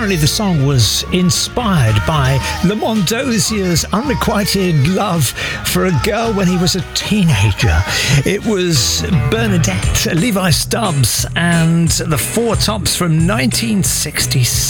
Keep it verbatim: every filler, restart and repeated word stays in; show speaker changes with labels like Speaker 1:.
Speaker 1: apparently the song was inspired by Lamont Dozier's unrequited love for a girl when he was a teenager. It was Bernadette, Levi Stubbs, and the Four Tops from nineteen sixty-seven.